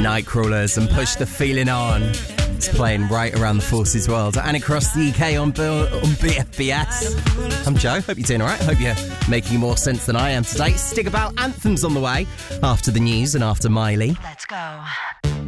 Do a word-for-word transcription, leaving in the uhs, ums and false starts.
Nightcrawlers and Push the Feeling On. It's playing right around the Forces world and across the U K on, Bill, on B F B S. I'm Joe. Hope you're doing all right. Hope you're making more sense than I am today. Stick about anthems on the way after the news and after Miley. Let's go.